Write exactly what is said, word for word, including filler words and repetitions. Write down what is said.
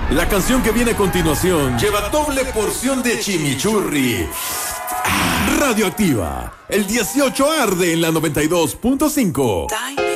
La canción que viene a continuación lleva doble porción de chimichurri. Radioactiva, el dieciocho arde en la noventa y dos punto cinco.